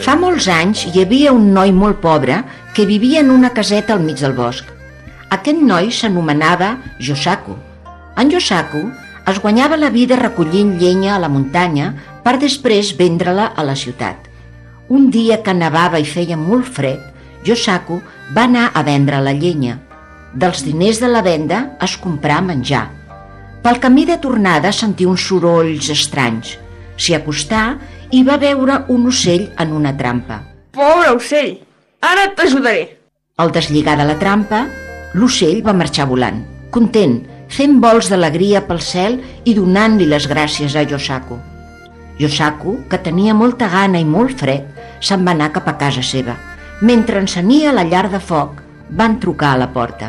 Fa molts anys hi havia un noi molt pobre que vivia en una caseta al mig del bosc. Aquest noi s'anomenava Yosaku. En Yosaku es guanyava la vida recollint llenya a la muntanya per després vendre-la a la ciutat. Un dia que nevava i feia molt fred, Yosaku va anar a vendre la llenya. Dels diners de la venda es comprà menjar. Pel camí de tornada sentí uns sorolls estranys. S'hi acostà i va veure un ocell en una trampa. Pobre ocell, ara t'ajudaré. Al deslligar de la trampa, l'ocell va marxar volant, content, fent vols d'alegria pel cel i donant-li les gràcies a Yosaku. Yosaku, que tenia molta gana i molt fred, se'n va anar cap a casa seva. Mentre encenia la llar de foc, van trucar a la porta.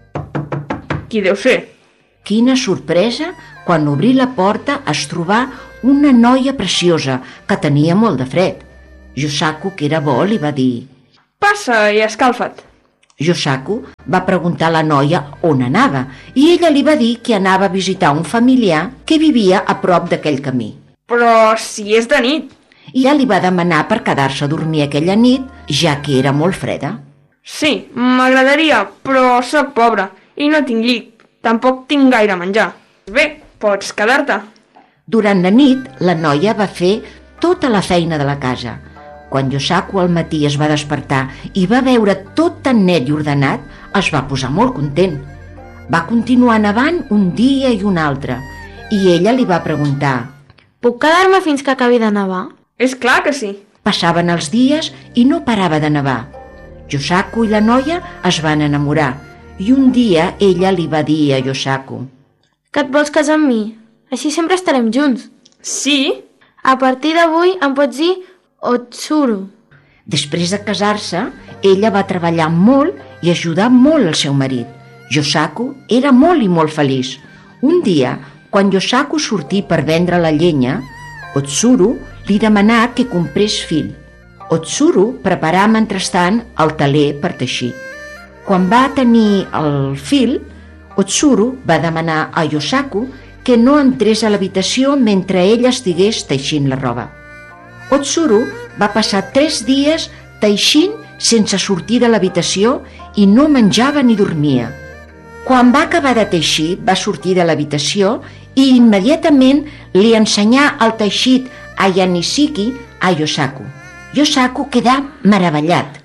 Qui deu ser? Quina sorpresa quan obrí la porta es trobà una noia preciosa que tenia molt de fred. Yosaku, que era bo, li va dir: Passa i escalfa't. Yosaku va preguntar a la noia on anava i ella li va dir que anava a visitar un familiar que vivia a prop d'aquell camí. Però si és de nit. I ja li va demanar per quedar-se a dormir aquella nit, ja que era molt freda. Sí, m'agradaria, però sóc pobre i no tinc llit. Tampoc tinc gaire menjar. Bé, pots quedar-te. Durant la nit, la noia va fer tota la feina de la casa. Quan Yosaku al matí es va despertar i va veure tot tan net i ordenat, es va posar molt content. Va continuar nevant un dia i un altre, i ella li va preguntar: Puc quedar-me fins que acabi de nevar? És clar que sí. Passaven els dies i no parava de nevar. Yosaku i la noia es van enamorar, i un dia ella li va dir a Yosaku: Que et vols casar amb mi? Així sempre estarem junts. Sí? A partir d'avui em pots dir Otsuru. Després de casar-se, ella va treballar molt i ajudar molt al seu marit. Yosaku era molt i molt feliç. Un dia, quan Yosaku sortí per vendre la llenya, Otsuru li demanà que comprés fil. Otsuru preparà mentrestant el teler per teixir. Quan va tenir el fil, Otsuru va demanar a Yosaku que no entrés a l'habitació mentre ella estigués teixint la roba. Otsuru va passar 3 dies teixint sense sortir de l'habitació i no menjava ni dormia. Quan va acabar de teixir, va sortir de l'habitació i immediatament li ensenyà el teixit a Yanisiki a Yosaku. Yosaku quedà meravellat.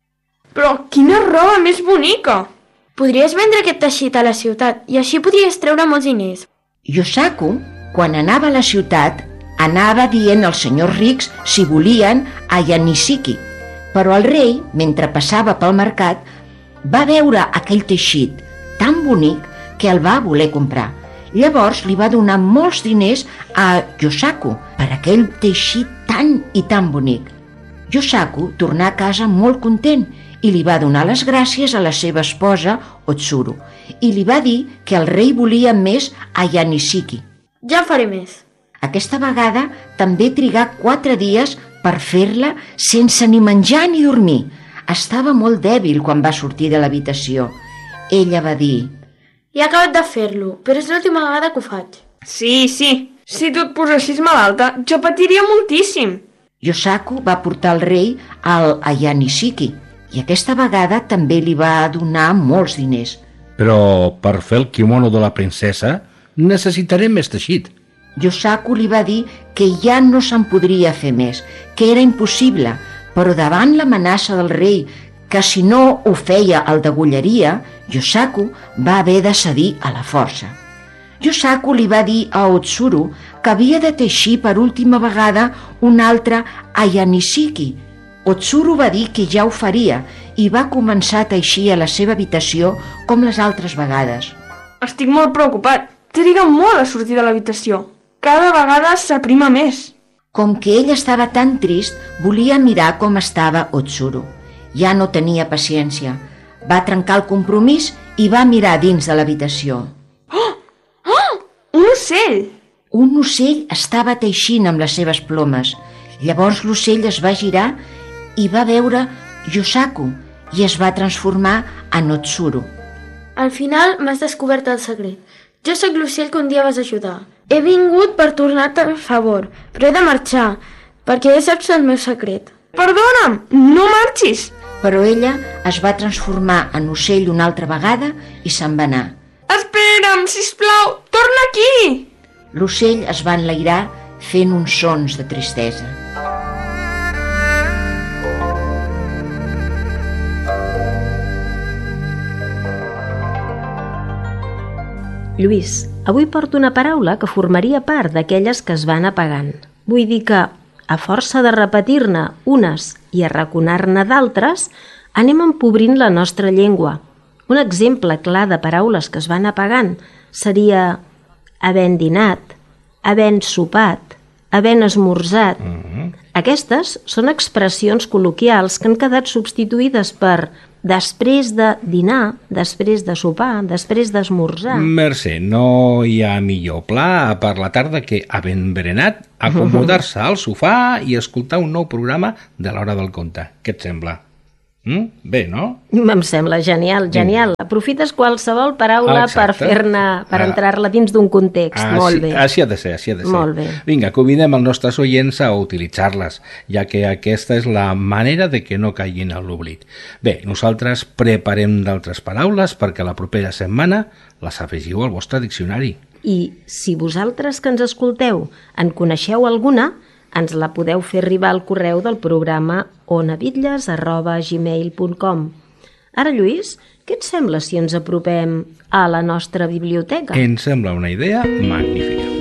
Però quina roba més bonica! Podries vendre aquest teixit a la ciutat i així podries treure molts diners. Yosaku, quan anava a la ciutat, anava dient als senyors rics si volien a Yanisiki, però el rei, mentre passava pel mercat, va veure aquell teixit tan bonic que el va voler comprar. Llavors li va donar molts diners a Yosaku per aquell teixit tan i tan bonic. Yosaku tornà a casa molt content i li va donar les gràcies a la seva esposa Otsuru i li va dir que el rei volia més a Yanisiki. Ja faré més. Aquesta vegada també trigà 4 dies per fer-la sense ni menjar ni dormir. Estava molt dèbil quan va sortir de l'habitació. Ella va dir: He acabat de fer-lo, però és l'última vegada que ho faig. Sí, sí. Si tu et posessis malalta, jo patiria moltíssim. Yosaku va portar al rei al Yanisiki i aquesta vegada també li va donar molts diners. Però per fer el kimono de la princesa necessitarem més teixit. Yosaku li va dir que ja no se'n podria fer més, que era impossible, però davant l'amenaça del rei, que si no ho feia el degollaria, Yosaku va haver de cedir a la força. Yosaku li va dir a Otsuru que havia de teixir per última vegada un altre a Yanisiki. Otsuru va dir que ja ho faria i va començar a teixir a la seva habitació com les altres vegades. Estic molt preocupat. Triga molt a sortir de l'habitació. Cada vegada s'aprima més. Com que ell estava tan trist, volia mirar com estava Otsuru. Ja no tenia paciència. Va trencar el compromís i va mirar dins de l'habitació. Un ocell! Un ocell estava teixint amb les seves plomes. Llavors l'ocell es va girar i va veure Yosaku i es va transformar en Otsuru. Al final m'has descobert el secret. Jo sóc l'ocell que un dia vas ajudar. He vingut per tornar-te el favor, però he de marxar, perquè ja saps el meu secret. Perdona'm, no marxis! Però ella es va transformar en ocell una altra vegada i se'n va anar. Espera'm, sisplau, torna aquí! L'ocell es va enlairar fent uns sons de tristesa. Lluís, avui porto una paraula que formaria part d'aquelles que es van apagant. Vull dir que, a força de repetir-ne unes i arraconar-ne d'altres, anem empobrint la nostra llengua. Un exemple clar de paraules que es van apagant seria havent dinat, havent sopat, havent esmorzat. Aquestes són expressions col·loquials que han quedat substituïdes per després de dinar, després de sopar, després d'esmorzar. Mercè, no hi ha millor pla per la tarda que, havent berenat, acomodar-se al sofà i escoltar un nou programa de l'Hora del Conte. Què et sembla? Bé, no? Em sembla genial, genial. Aprofites qualsevol paraula per entrar-la dins d'un context. Molt bé. Així ha de ser, així ha de ser. Molt bé. Vinga, convidem els nostres oients a utilitzar-les, ja que aquesta és la manera de que no caiguin a l'oblit. Bé, nosaltres preparem d'altres paraules perquè la propera setmana les afegiu al vostre diccionari. I si vosaltres que ens escolteu en coneixeu alguna, ens la podeu fer arribar al correu del programa onabitlles@gmail.com. Ara, Lluís, què et sembla si ens apropem a la nostra biblioteca? Em sembla una idea magnífica.